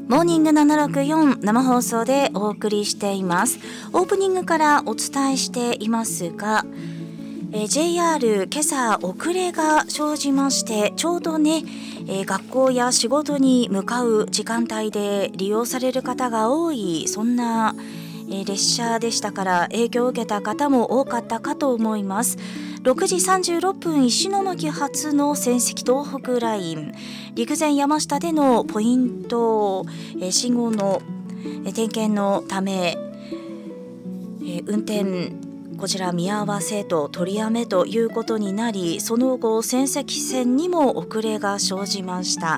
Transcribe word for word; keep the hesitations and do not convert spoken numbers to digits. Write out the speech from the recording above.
モーニングななろくよん生放送でお送りしています。オープニングからお伝えしていますが、えー、ジェイアール 今朝遅れが生じまして、ちょうどね、えー、学校や仕事に向かう時間帯で利用される方が多い、そんな、えー、列車でしたから、影響を受けた方も多かったかと思います。ろくじさんじゅうろっぷん石巻発の仙石東北ライン、陸前山下でのポイント、えー、信号の、えー、点検のため、えー、運転こちら見合わせと取りやめということになり、その後仙石線にも遅れが生じました。